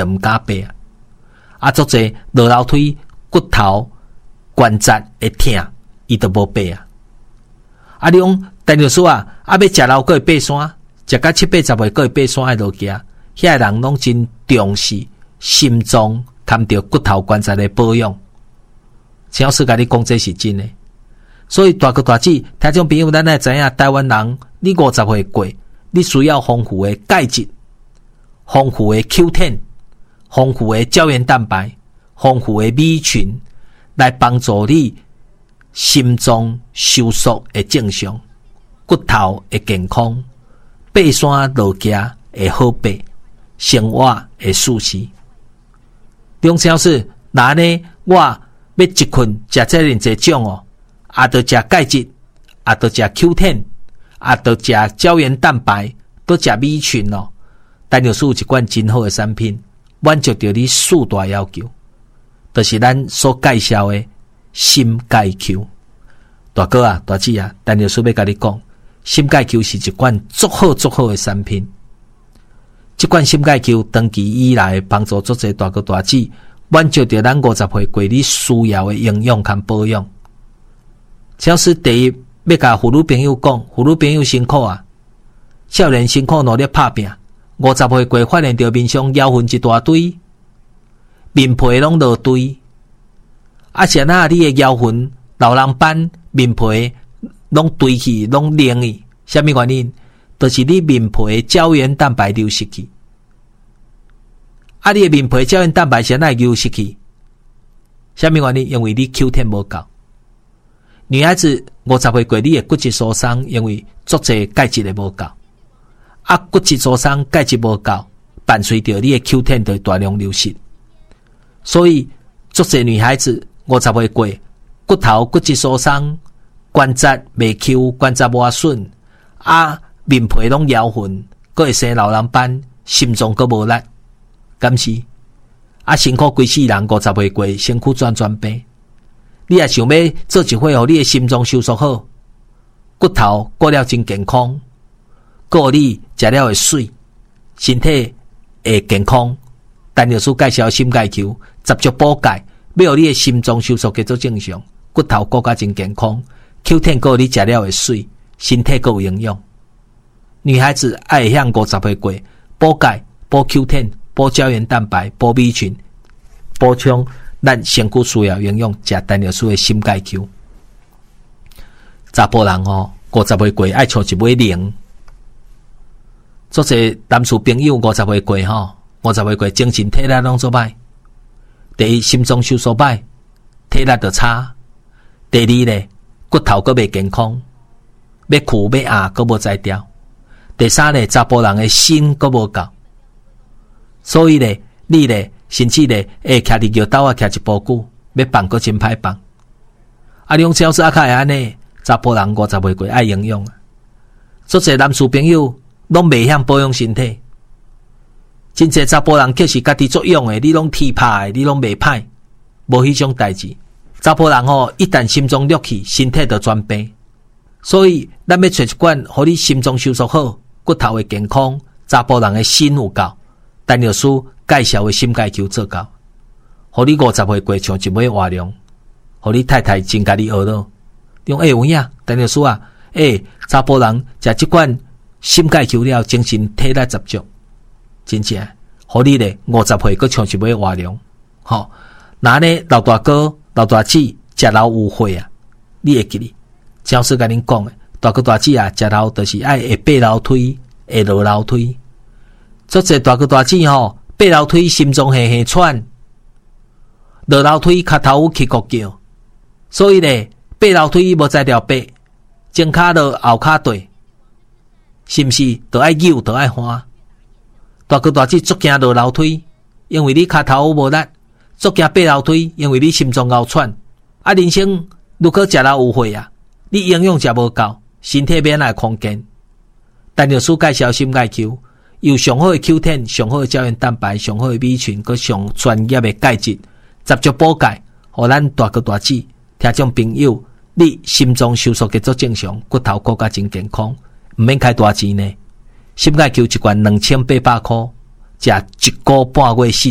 就毋敢爬啊。啊，足侪落楼梯骨头关节会痛，伊就无爬啊。啊，你讲陈律师啊，要食老阁会爬山，食到7、8、10岁阁会爬山会落行，遐人拢真重视心脏含着骨头关节的保养。陈老师甲你讲，这是真的。所以大哥大姐，听众朋友，咱来知影，台湾人你50岁过，你需要丰富的钙质、丰富的 Q10、丰富的胶原蛋白、丰富的米群，来帮助你心脏收缩的正常，骨头的健康，爬山落行会好爬，生活会舒适。梁老师，那呢，我要一困食这样这种哦。啊，得食钙质，啊，得食 Q10， 啊，得食胶原蛋白，得食米群哦。陈律师有一款真好的产品，满足着你4大要求，就是咱所介绍的心钙 Q。大哥啊，大姐啊，陈律师要甲你讲，心钙 Q 是一款足好的产品。这款心钙 Q 长期以来帮助足侪大哥大姐满足着咱50岁过你需要的营养和保养。只是第一，要甲妇女朋友讲，妇女朋友辛苦啊，少年辛苦努力打拼，50岁过发现到面上妖痕一大堆，面皮拢落堆，啊，是那你的妖痕老人斑面皮拢堆起，拢凝去，什么原因？就是你面皮的胶原蛋白流失去，啊，你的面皮胶原蛋白是那流失去，什么原因？因为你 Q10 无够。女孩子50岁过，你的骨质疏松，因为足侪钙质的无够，啊，骨质疏松、钙质无够，伴随着你的 Q10 就大量流失。所以，足侪女孩子50岁过，骨头骨质疏松，关节未 Q， 关节磨损，啊，面皮拢摇痕，佫会生老人斑，心脏佫无力，敢是？啊，辛苦规世人50岁过，身躯全病。你也想要做一回，互你的心脏收缩好，骨头过了真健康，过你食了会水，身体会健康。陈律师介绍心钙球，十足补钙，要互你的心脏收缩节奏正常，骨头过甲真健康。Q10 过你食了会水，身体够有营养。女孩子爱向50岁过，补钙、补 Q10、补胶原蛋白、补米群，补充咱身躯需要营养，食陈律师的心钙球。查甫人哦，50岁过爱穿一尾零。做些男士朋友50岁过吼，50岁过精神体力拢做歹。第一，心脏收缩歹，体力就差。第二咧，骨头佫未健康，要苦要压佫无才调。第三咧，查甫人的心佫无够。所以咧，你咧，甚至咧，会徛伫桥斗啊，徛一步久，要放佫真歹放。啊，你用超市啊，较会安尼，查甫人50岁过爱营养啊。做些男士朋友拢未晓保养身体，真侪查甫人却是家己作用的，你拢踢拍的，你拢袂歹，无迄种代志。查甫人吼，一旦心脏弱去，身体就全病。所以，咱要找一款，互你心脏收缩好，骨头会健康，查甫人的心有够。陈律师介绍的心钙球做到，互你50岁过像一尾活龙，互你太太真甲你学咯。用有影，陈律师啊，查甫人食这款心钙球了，精神体力十足，真正，互你咧50岁佫像一尾活龙。吼，那呢老大哥、老大姐食老有血啊，你会记哩？教师甲恁讲诶，大哥大姐啊，食老就是爱会爬楼梯，会落楼梯。做些大哥大姐吼，爬楼梯心脏嘿嘿喘，落楼梯脚头有起骨叫，所以咧爬楼梯无才调爬，前骹落后骹对，是毋是？就爱扭，就爱欢。大哥大姐足惊落楼梯，因为你脚头无力；足惊爬楼梯，因为你心脏熬喘。啊，人生如果食老有血啊，你营养食无够，身体免来空间。陈律师介绍心钙球。有上好的 Q10、上好的胶原蛋白、上好的米群，佮上专业的钙质，十足补钙，互咱大哥大姐、听众朋友，你心脏收缩节奏正常，骨头骨甲真健康，唔免开大钱呢。心钙球一罐2800块，食1个半月